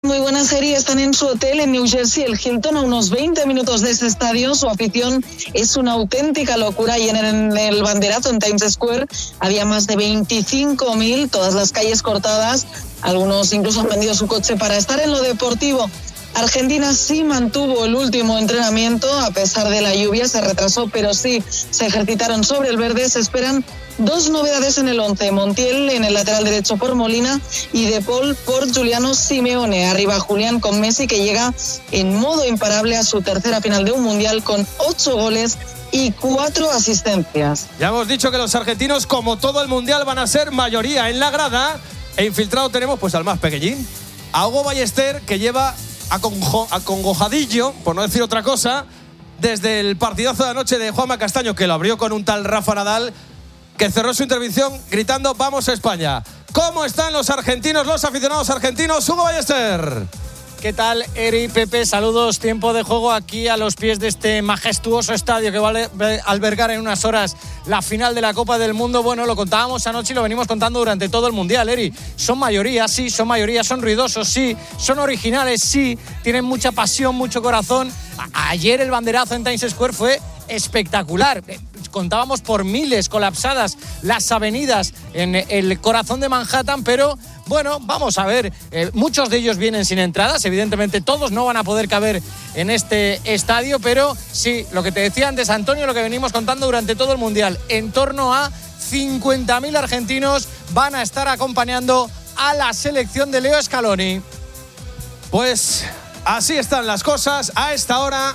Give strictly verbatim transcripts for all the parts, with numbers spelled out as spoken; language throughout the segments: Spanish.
Muy buenas, serie. Están en su hotel en New Jersey, el Hilton, a unos veinte minutos de ese estadio. Su afición es una auténtica locura y en el, en el banderazo en Times Square había más de veinticinco mil, todas las calles cortadas. Algunos incluso han vendido su coche para estar en lo deportivo. Argentina sí mantuvo el último entrenamiento, a pesar de la lluvia, se retrasó, pero sí se ejercitaron sobre el verde. Se esperan dos novedades en el once, Montiel en el lateral derecho por Molina y De Paul por Giuliano Simeone. Arriba Julián con Messi, que llega en modo imparable a su tercera final de un mundial con ocho goles y cuatro asistencias. Ya hemos dicho que los argentinos, como todo el mundial, van a ser mayoría en la grada. E infiltrado tenemos pues al más pequeñín, a Hugo Ballester, que lleva aconjo, acongojadillo, por no decir otra cosa, desde el partidazo de anoche de Juanma Castaño, que lo abrió con un tal Rafa Nadal, que cerró su intervención gritando «¡Vamos a España!». ¿Cómo están los argentinos, los aficionados argentinos? Hugo Ballester. ¿Qué tal, Eri, Pepe? Saludos. Tiempo de juego aquí a los pies de este majestuoso estadio que va a albergar en unas horas la final de la Copa del Mundo. Bueno, lo contábamos anoche y lo venimos contando durante todo el Mundial, Eri. Son mayoría, sí, son mayoría, son ruidosos, sí, son originales, sí, tienen mucha pasión, mucho corazón. A- ayer el banderazo en Times Square fue espectacular. Contábamos por miles colapsadas las avenidas en el corazón de Manhattan, pero bueno, vamos a ver, eh, muchos de ellos vienen sin entradas, evidentemente todos no van a poder caber en este estadio, pero sí, lo que te decía antes, Antonio, lo que venimos contando durante todo el Mundial, en torno a cincuenta mil argentinos van a estar acompañando a la selección de Leo Scaloni. Pues así están las cosas a esta hora.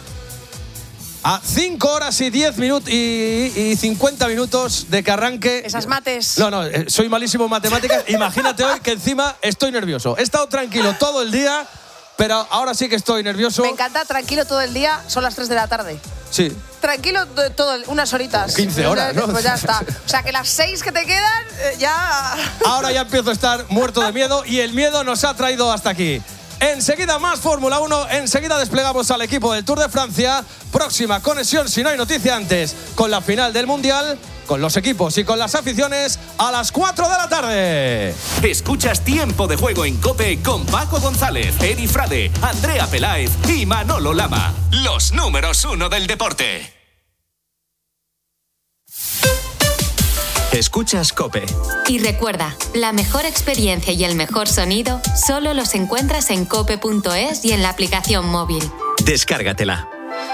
A cinco horas y diez minutos y, y cincuenta minutos de que arranque. Esas mates. No, no, soy malísimo en matemáticas. Imagínate hoy que encima estoy nervioso. He estado tranquilo todo el día, pero ahora sí que estoy nervioso. Me encanta, tranquilo todo el día, son las tres de la tarde. Sí. Tranquilo todo, el, unas horitas. quince horas, ¿no? Pues ya está. O sea, que las seis que te quedan, eh, ya... Ahora ya empiezo a estar muerto de miedo y el miedo nos ha traído hasta aquí. Enseguida más Fórmula uno, enseguida desplegamos al equipo del Tour de Francia. Próxima conexión, si no hay noticia antes, con la final del Mundial, con los equipos y con las aficiones a las cuatro de la tarde. Escuchas Tiempo de Juego en COPE con Paco González, Eri Frade, Andrea Peláez y Manolo Lama. Los números uno del deporte. Escuchas COPE. Y recuerda, la mejor experiencia y el mejor sonido solo los encuentras en cope punto es y en la aplicación móvil. Descárgatela.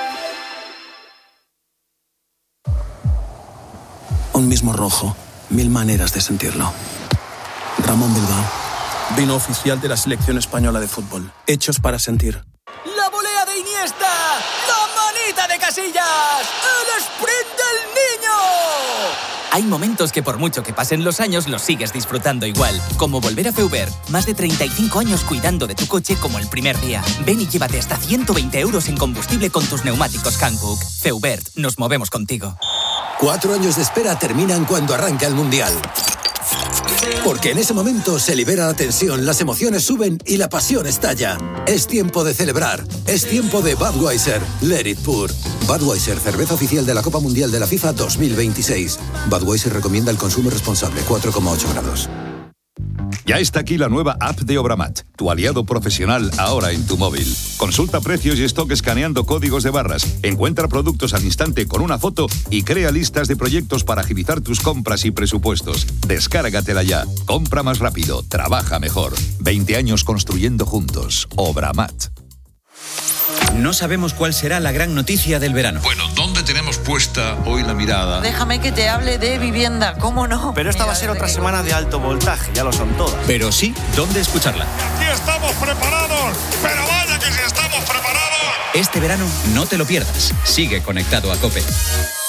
Un mismo rojo, mil maneras de sentirlo. Ramón Bilbao, vino oficial de la selección española de fútbol. Hechos para sentir. ¡La volea de Iniesta! ¡La manita de Casillas! ¡El sprint del niño! Hay momentos que por mucho que pasen los años los sigues disfrutando igual. Como volver a Feubert. Más de treinta y cinco años cuidando de tu coche como el primer día. Ven y llévate hasta ciento veinte euros en combustible con tus neumáticos Hankook. Feubert, nos movemos contigo. Cuatro años de espera terminan cuando arranca el Mundial. Porque en ese momento se libera la tensión, las emociones suben y la pasión estalla. Es tiempo de celebrar. Es tiempo de Budweiser. Let it pour. Budweiser, cerveza oficial de la Copa Mundial de la FIFA dos mil veintiséis. Budweiser recomienda el consumo responsable, cuatro coma ocho grados. Ya está aquí la nueva app de Obramat, tu aliado profesional ahora en tu móvil. Consulta precios y stock escaneando códigos de barras, encuentra productos al instante con una foto y crea listas de proyectos para agilizar tus compras y presupuestos. Descárgatela ya. Compra más rápido, trabaja mejor. veinte años construyendo juntos. Obramat. No sabemos cuál será la gran noticia del verano. Bueno, ¿dónde tenemos puesta hoy la mirada? Déjame que te hable de vivienda, ¿cómo no? Pero esta Mira, va a ser otra que... semana de alto voltaje, ya lo son todas. Pero sí, ¿dónde escucharla? Aquí estamos preparados, pero vaya que si estamos preparados. Este verano no te lo pierdas. Sigue conectado a COPE.